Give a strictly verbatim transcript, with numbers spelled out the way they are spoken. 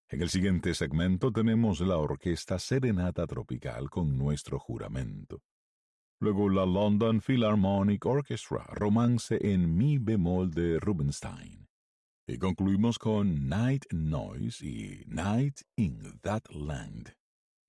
En el siguiente segmento tenemos la orquesta Serenata Tropical con Nuestro Juramento. Luego la London Philharmonic Orchestra, Romance en Mi bemol de Rubinstein. Y concluimos con Night Noise y Night in That Land